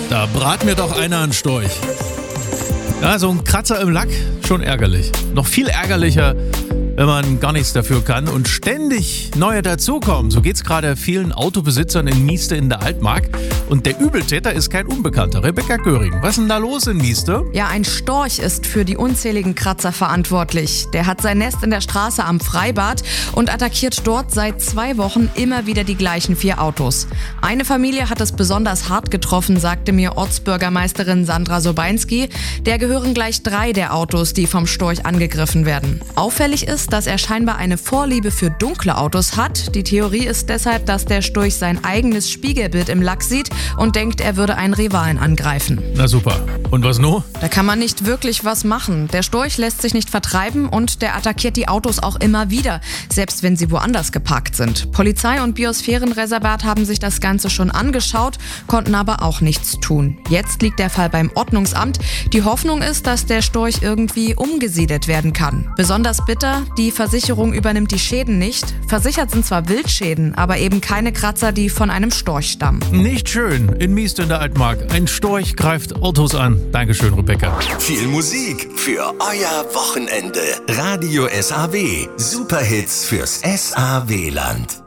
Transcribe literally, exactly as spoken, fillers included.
Da brat mir doch einer einen Storch. Ja, so ein Kratzer im Lack, schon ärgerlich. Noch viel ärgerlicher, wenn man gar nichts dafür kann und ständig neue dazukommen. So geht's gerade vielen Autobesitzern in Mieste in der Altmark. Und der Übeltäter ist kein Unbekannter. Rebecca Göring, was ist denn da los in Mieste? Ja, ein Storch ist für die unzähligen Kratzer verantwortlich. Der hat sein Nest in der Straße am Freibad und attackiert dort seit zwei Wochen immer wieder die gleichen vier Autos. Eine Familie hat es besonders hart getroffen, sagte mir Ortsbürgermeisterin Sandra Sobeinski. Der gehören gleich drei der Autos, die vom Storch angegriffen werden. Auffällig ist, dass er scheinbar eine Vorliebe für dunkle Autos hat. Die Theorie ist deshalb, dass der Storch sein eigenes Spiegelbild im Lack sieht und denkt, er würde einen Rivalen angreifen. Na super. Und was nun? Da kann man nicht wirklich was machen. Der Storch lässt sich nicht vertreiben und der attackiert die Autos auch immer wieder, selbst wenn sie woanders geparkt sind. Polizei und Biosphärenreservat haben sich das Ganze schon angeschaut, konnten aber auch nichts tun. Jetzt liegt der Fall beim Ordnungsamt. Die Hoffnung ist, dass der Storch irgendwie umgesiedelt werden kann. Besonders bitter, die Versicherung übernimmt die Schäden nicht. Versichert sind zwar Wildschäden, aber eben keine Kratzer, die von einem Storch stammen. Nicht schön. In Mieste in der Altmark. Ein Storch greift Autos an. Dankeschön, Rebecca. Viel Musik für euer Wochenende. Radio S A W. Superhits fürs S A W-Land.